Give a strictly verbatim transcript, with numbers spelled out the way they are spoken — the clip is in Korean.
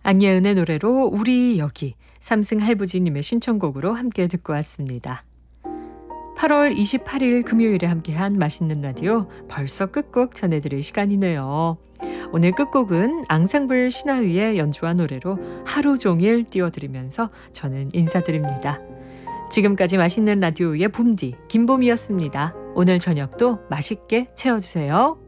안예은의 노래로 우리 여기 삼승 할부지님의 신청곡으로 함께 듣고 왔습니다. 팔월 이십팔일 금요일에 함께한 맛있는 라디오 벌써 끝곡 전해드릴 시간이네요. 오늘 끝곡은 앙상블 신하위의 연주와 노래로 하루 종일 띄워드리면서 저는 인사드립니다. 지금까지 맛있는 라디오의 봄디 김봄이었습니다. 오늘 저녁도 맛있게 채워주세요.